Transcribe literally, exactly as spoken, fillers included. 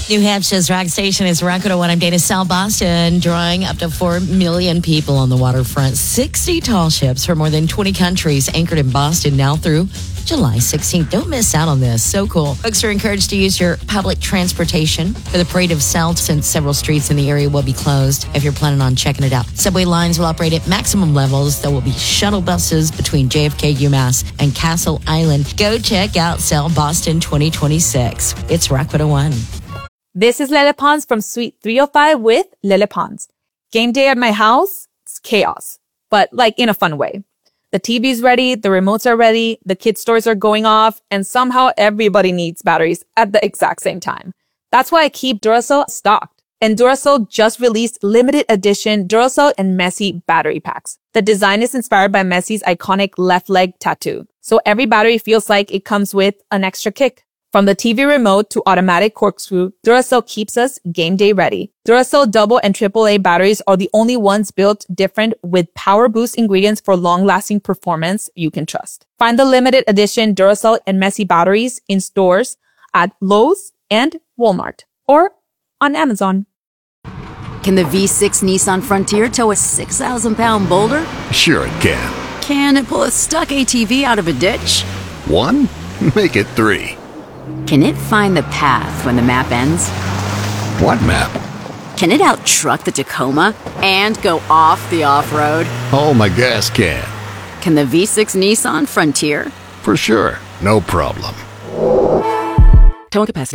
New Hampshire's rock station is Rock one oh one. I'm Dana South Boston, drawing up to four million people on the waterfront. sixty tall ships from more than twenty countries anchored in Boston now through July sixteenth. Don't miss out on this. So cool. Folks are encouraged to use your public transportation for the Parade of South, since several streets in the area will be closed if you're planning on checking it out. Subway lines will operate at maximum levels. There will be shuttle buses between J F K, UMass, and Castle Island. Go check out South Boston twenty twenty-six. It's Rock one oh one. This is Lele Pons from Suite three oh five with Lele Pons. Game day at my house, it's chaos, but like in a fun way. The T V's ready, the remotes are ready, the kids' toys are going off, and somehow everybody needs batteries at the exact same time. That's why I keep Duracell stocked. And Duracell just released limited edition Duracell and Messi battery packs. The design is inspired by Messi's iconic left leg tattoo. So every battery feels like it comes with an extra kick. From the T V remote to automatic corkscrew, Duracell keeps us game day ready. Duracell double and triple A batteries are the only ones built different with power boost ingredients for long-lasting performance you can trust. Find the limited edition Duracell and Messi batteries in stores at Lowe's and Walmart or on Amazon. Can the V six Nissan Frontier tow a six thousand pound boulder? Sure it can. Can it pull a stuck A T V out of a ditch? One? Make it three. Can it find the path when the map ends? What map? Can it out-truck the Tacoma and go off the off-road? Oh, my gas can. Can the V six Nissan Frontier? For sure. No problem. Towing capacity.